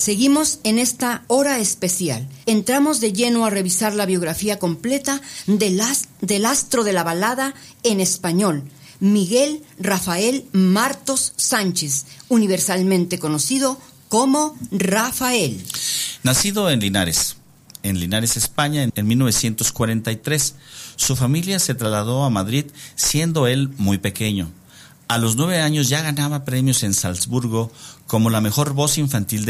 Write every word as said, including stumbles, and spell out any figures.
Seguimos en esta hora especial. Entramos de lleno a revisar la biografía completa del, as- del astro de la balada en español, Miguel Rafael Martos Sánchez, universalmente conocido como Rafael. Nacido en Linares, en Linares, España, en mil novecientos cuarenta y tres, su familia se trasladó a Madrid siendo él muy pequeño. A los nueve años ya ganaba premios en Salzburgo como la mejor voz infantil de